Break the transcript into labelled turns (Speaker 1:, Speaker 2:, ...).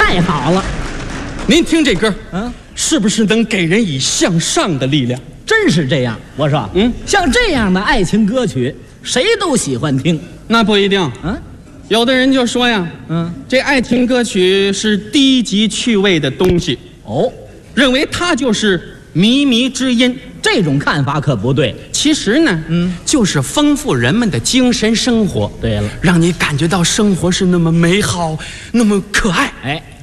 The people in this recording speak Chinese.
Speaker 1: 太好了。
Speaker 2: 您听这歌，
Speaker 1: 嗯，
Speaker 2: 是不是能给人以向上的力量？
Speaker 1: 真是这样。我说，像这样的爱情歌曲，谁都喜欢听。
Speaker 2: 那不一定。有的人就说呀，这爱情歌曲是低级趣味的东西，认为它就是靡靡之音。
Speaker 1: 这种看法可不对。
Speaker 2: 其实呢，就是丰富人们的精神生活。
Speaker 1: 对了，
Speaker 2: 让你感觉到生活是那么美好，那么可爱。
Speaker 1: 哎。